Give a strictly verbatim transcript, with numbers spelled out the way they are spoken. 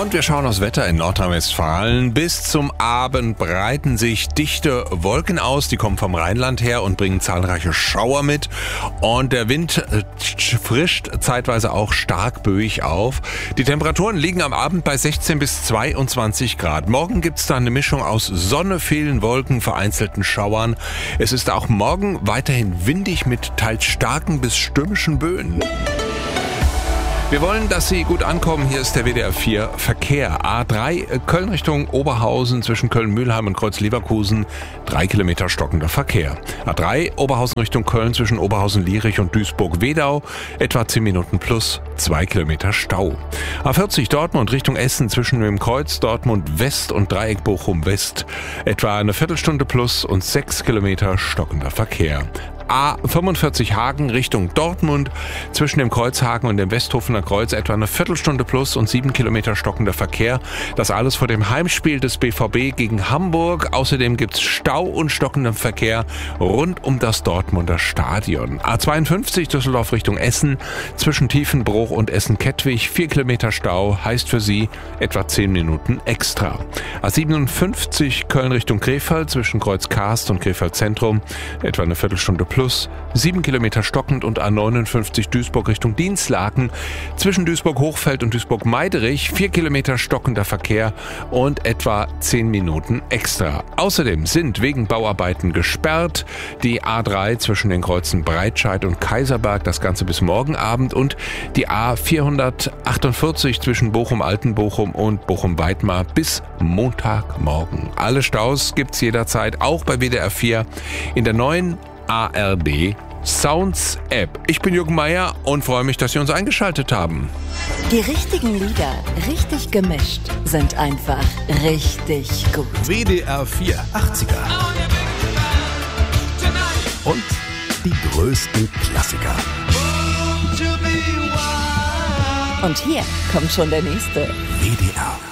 Und wir schauen aufs Wetter in Nordrhein-Westfalen. Bis zum Abend breiten sich dichte Wolken aus. Die kommen vom Rheinland her und bringen zahlreiche Schauer mit. Und der Wind frischt zeitweise auch stark böig auf. Die Temperaturen liegen am Abend bei sechzehn bis zweiundzwanzig Grad. Morgen gibt's dann eine Mischung aus Sonne, vielen Wolken, vereinzelten Schauern. Es ist auch morgen weiterhin windig mit teils starken bis stürmischen Böen. Wir wollen, dass Sie gut ankommen. Hier ist der W D R vier Verkehr. A drei Köln Richtung Oberhausen zwischen Köln-Mühlheim und Kreuz-Leverkusen. Drei Kilometer stockender Verkehr. A drei Oberhausen Richtung Köln zwischen Oberhausen-Lierich und Duisburg-Wedau. Etwa zehn Minuten plus zwei Kilometer Stau. A vierzig Dortmund Richtung Essen zwischen dem Kreuz Dortmund West und Dreieck Bochum West. Etwa eine Viertelstunde plus und sechs Kilometer stockender Verkehr. A fünfundvierzig Hagen Richtung Dortmund zwischen dem Kreuzhagen und dem Westhofener Kreuz etwa eine Viertelstunde plus und sieben Kilometer stockender Verkehr. Das alles vor dem Heimspiel des B V B gegen Hamburg. Außerdem gibt's Stau und stockenden Verkehr rund um das Dortmunder Stadion. A zweiundfünfzig Düsseldorf Richtung Essen zwischen Tiefenbruch und Essen-Kettwig. Vier Kilometer Stau heißt für Sie etwa zehn Minuten extra. A siebenundfünfzig Köln Richtung Krefeld zwischen Kreuz Karst und Krefeld Zentrum etwa eine Viertelstunde plus. Plus sieben Kilometer stockend und A neunundfünfzig Duisburg Richtung Dienstlaken zwischen Duisburg-Hochfeld und Duisburg-Meiderich vier Kilometer stockender Verkehr und etwa zehn Minuten extra. Außerdem sind wegen Bauarbeiten gesperrt die A drei zwischen den Kreuzen Breitscheid und Kaiserberg, das Ganze bis morgen Abend, und die A vierhundertachtundvierzig zwischen Bochum-Altenbochum und Bochum-Weidmar bis Montagmorgen. Alle Staus gibt's jederzeit, auch bei W D R vier in der neuen A R D Sounds App. Ich bin Jürgen Meier und freue mich, dass Sie uns eingeschaltet haben. Die richtigen Lieder, richtig gemischt, sind einfach richtig gut. W D R vier achtziger. Und die größten Klassiker. Und hier kommt schon der nächste. W D R